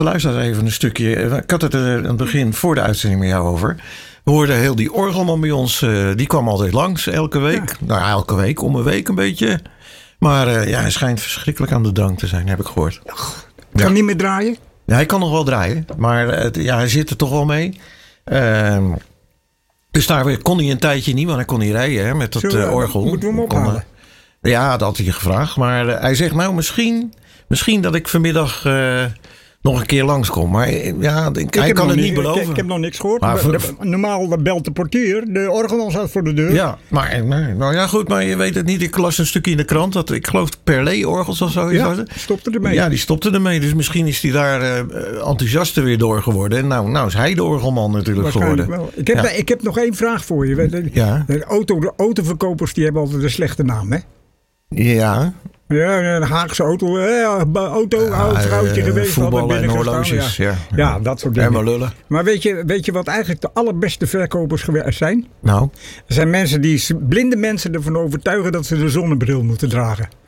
Luister even een stukje. Ik had het er aan het begin voor de uitzending met jou over. We hoorden heel die orgelman bij ons. Die kwam altijd langs elke week. Ja. Nou, elke week, om een week een beetje. Maar hij schijnt verschrikkelijk aan de drank te zijn, heb ik gehoord. Kan niet meer draaien? Ja, hij kan nog wel draaien. Maar hij zit er toch wel mee. Dus daar kon hij een tijdje niet, want hij kon niet rijden hè, met dat orgel. Moeten we hem ophalen? Ja, dat had hij gevraagd. Maar hij zegt nou misschien dat ik vanmiddag nog een keer langskom. Maar hij kan het niet beloven. Ik heb nog niks gehoord. Maar normaal belt de portier. De orgelman staat voor de deur. Ja, nou ja goed. Maar je weet het niet. Ik las een stukje in de krant. Dat ik geloof Perlé-orgels of zoiets. Ja, stopte ermee. Ja, die stopte ermee. Dus misschien is hij daar enthousiaster weer door geworden. En nou is hij de orgelman natuurlijk geworden. Wel. Ik heb nog één vraag voor je. De autoverkopers die hebben altijd een slechte naam, hè? Ja. Ja, een Haagse auto. Vrouwtje geweest. Voetballen en horloges. Ja, dat soort dingen. En maar lullen. Maar weet je wat eigenlijk de allerbeste verkopers zijn? Nou? Er zijn blinde mensen ervan overtuigen dat ze de zonnebril moeten dragen.